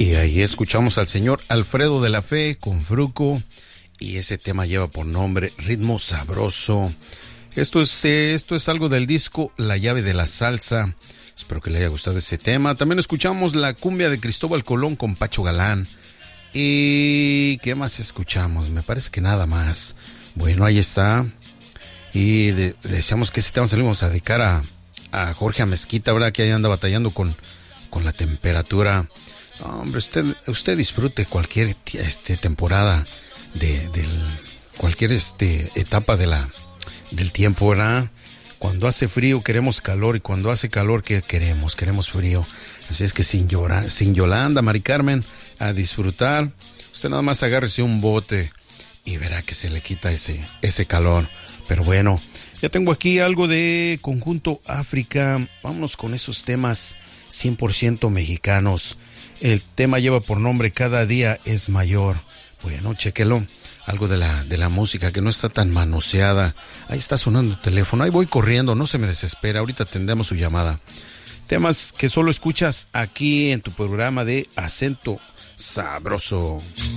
Y ahí escuchamos al señor Alfredo de la Fe con Fruco, y ese tema lleva por nombre Ritmo Sabroso. Esto es algo del disco La Llave de la Salsa. Espero que le haya gustado ese tema. También escuchamos la cumbia de Cristóbal Colón con Pacho Galán. ¿Y qué más escuchamos? Me parece que nada más. Bueno, ahí está. Y deseamos que ese tema se lo íbamos a dedicar a Jorge Amezquita, ¿verdad? Que ahí anda batallando con la temperatura. Hombre, usted disfrute cualquier temporada cualquier etapa del tiempo, ¿verdad? Cuando hace frío queremos calor, y cuando hace calor, ¿qué queremos? Queremos frío. Así es que sin Yolanda, Mari Carmen, a disfrutar. Usted nada más agárrese un bote y verá que se le quita ese calor. Pero bueno, ya tengo aquí algo de Conjunto África. Vámonos con esos temas 100% mexicanos. El tema lleva por nombre Cada Día es Mayor. Bueno, chéquelo. Algo de la música que no está tan manoseada. Ahí está sonando el teléfono. Ahí voy corriendo, no se me desespera. Ahorita atendemos su llamada. Temas que solo escuchas aquí en tu programa de Acento Sabroso.